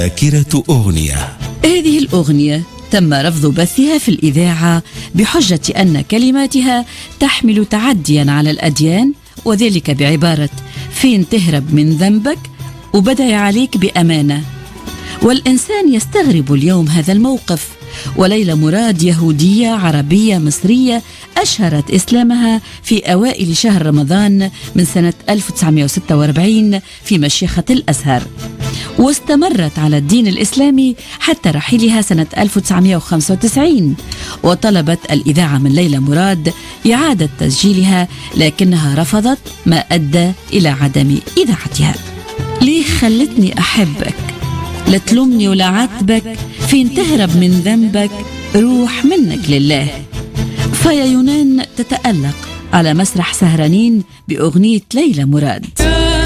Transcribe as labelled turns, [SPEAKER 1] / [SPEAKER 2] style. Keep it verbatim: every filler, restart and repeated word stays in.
[SPEAKER 1] ذاكرة أغنية.
[SPEAKER 2] هذه الأغنية تم رفض بثها في الإذاعة بحجة أن كلماتها تحمل تعديا على الأديان، وذلك بعبارة فين تهرب من ذنبك وبدأ عليك بأمانة. والإنسان يستغرب اليوم هذا الموقف، وليلى مراد يهودية عربية مصرية أشهرت إسلامها في أوائل شهر رمضان من سنة ألف وتسعمائة وستة وأربعين في مشيخة الأزهر، واستمرت على الدين الإسلامي حتى رحيلها سنة ألف وتسعمائة وخمسة وتسعين. وطلبت الإذاعة من ليلى مراد إعادة تسجيلها، لكنها رفضت، ما أدى إلى عدم إذاعتها. ليه خلتني أحبك، لا تلومني ولا عاتبك، فين تهرب من ذنبك، روح منك لله. فيا يونان تتألق على مسرح سهرانين بأغنية ليلى مراد.